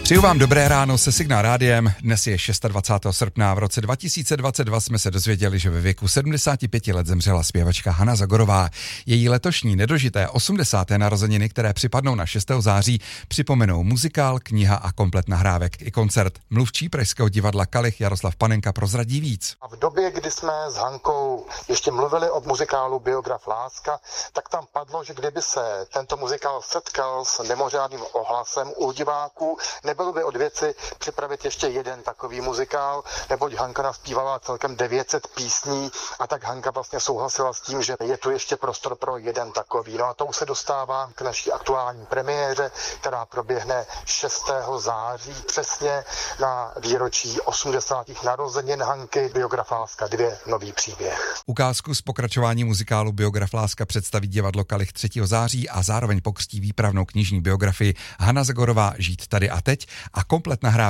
Přeju vám dobré ráno se Signál rádiem. Dnes je 26. srpna. V roce 2022 jsme se dozvěděli, že ve věku 75 let zemřela zpěvačka Hana Zagorová. Její letošní nedožité 80. narozeniny, které připadnou na 6. září, připomenou muzikál, kniha a komplet nahrávek i koncert. Mluvčí pražského divadla Kalich Jaroslav Panenka prozradí víc. A v době, kdy jsme s Hankou ještě mluvili o muzikálu Biograf Láska, tak tam padlo, že kdyby se tento muzikál setkal s mimořádným ohlasem u diváků, nebylo by od věci připravit ještě jeden takový muzikál, neboť Hanka naspívala celkem 900 písní a tak Hanka vlastně souhlasila s tím, že je tu ještě prostor pro jeden takový. No a to už se dostává k naší aktuální premiéře, která proběhne 6. září přesně na výročí 80. narozenin Hanky. Biograf Láska 2. Nový příběh. Ukázku z pokračování muzikálu Biograf Láska představí divadlo Kalich 3. září a zároveň pokřtí výpravnou knižní biografii Hana Zagorová Žít tady a teď a komplet nahrávek